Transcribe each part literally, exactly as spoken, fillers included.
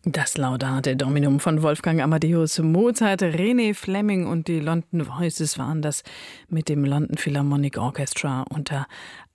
Das Laudate Dominum von Wolfgang Amadeus Mozart, René Fleming und die London Voices waren das mit dem London Philharmonic Orchestra unter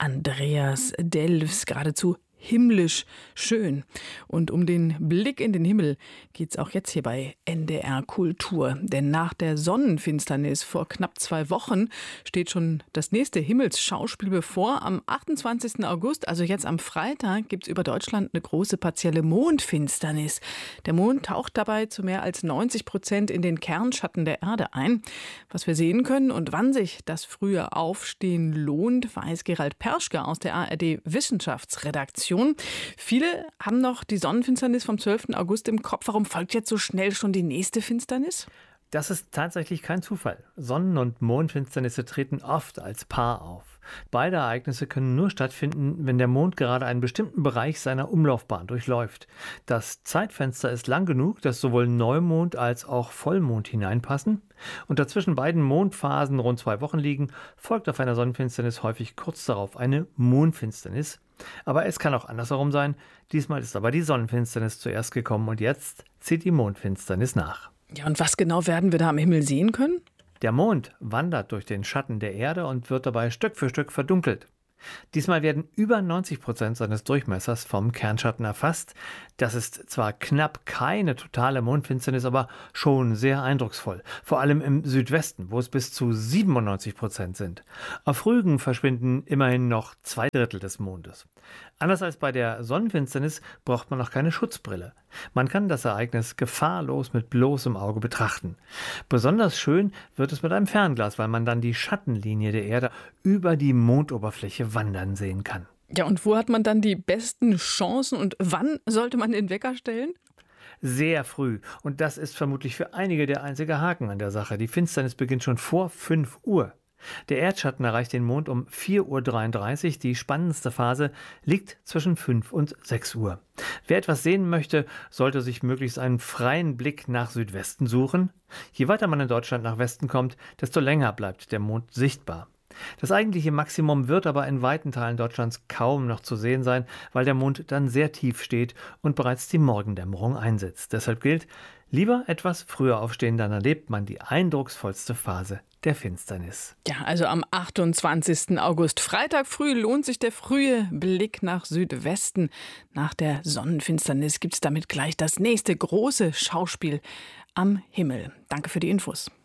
Andreas Delfs, geradezu himmlisch schön. Und um den Blick in den Himmel geht's auch jetzt hier bei N D R Kultur. Denn nach der Sonnenfinsternis vor knapp zwei Wochen steht schon das nächste Himmelsschauspiel bevor. Am achtundzwanzigsten August, also jetzt am Freitag, gibt's über Deutschland eine große partielle Mondfinsternis. Der Mond taucht dabei zu mehr als neunzig Prozent in den Kernschatten der Erde ein. Was wir sehen können und wann sich das frühe Aufstehen lohnt, weiß Gerald Perschke aus der A R D-Wissenschaftsredaktion. Viele haben noch die Sonnenfinsternis vom zwölften August im Kopf. Warum folgt jetzt so schnell schon die nächste Finsternis? Das ist tatsächlich kein Zufall. Sonnen- und Mondfinsternisse treten oft als Paar auf. Beide Ereignisse können nur stattfinden, wenn der Mond gerade einen bestimmten Bereich seiner Umlaufbahn durchläuft. Das Zeitfenster ist lang genug, dass sowohl Neumond als auch Vollmond hineinpassen. Und dazwischen beiden Mondphasen rund zwei Wochen liegen, folgt auf einer Sonnenfinsternis häufig kurz darauf eine Mondfinsternis. Aber es kann auch andersherum sein. Diesmal ist aber die Sonnenfinsternis zuerst gekommen und jetzt zieht die Mondfinsternis nach. Ja, und was genau werden wir da am Himmel sehen können? Der Mond wandert durch den Schatten der Erde und wird dabei Stück für Stück verdunkelt. Diesmal werden über neunzig Prozent seines Durchmessers vom Kernschatten erfasst. Das ist zwar knapp keine totale Mondfinsternis, aber schon sehr eindrucksvoll. Vor allem im Südwesten, wo es bis zu siebenundneunzig Prozent sind. Auf Rügen verschwinden immerhin noch zwei Drittel des Mondes. Anders als bei der Sonnenfinsternis braucht man noch keine Schutzbrille. Man kann das Ereignis gefahrlos mit bloßem Auge betrachten. Besonders schön wird es mit einem Fernglas, weil man dann die Schattenlinie der Erde über die Mondoberfläche wandern sehen kann. Ja, und wo hat man dann die besten Chancen und wann sollte man den Wecker stellen? Sehr früh. Und das ist vermutlich für einige der einzige Haken an der Sache. Die Finsternis beginnt schon vor fünf Uhr. Der Erdschatten erreicht den Mond um vier Uhr dreiunddreißig. Die spannendste Phase liegt zwischen fünf und sechs Uhr. Wer etwas sehen möchte, sollte sich möglichst einen freien Blick nach Südwesten suchen. Je weiter man in Deutschland nach Westen kommt, desto länger bleibt der Mond sichtbar. Das eigentliche Maximum wird aber in weiten Teilen Deutschlands kaum noch zu sehen sein, weil der Mond dann sehr tief steht und bereits die Morgendämmerung einsetzt. Deshalb gilt, lieber etwas früher aufstehen, dann erlebt man die eindrucksvollste Phase der Finsternis. Ja, also am achtundzwanzigsten August, Freitag früh, lohnt sich der frühe Blick nach Südwesten. Nach der Sonnenfinsternis gibt es damit gleich das nächste große Schauspiel am Himmel. Danke für die Infos.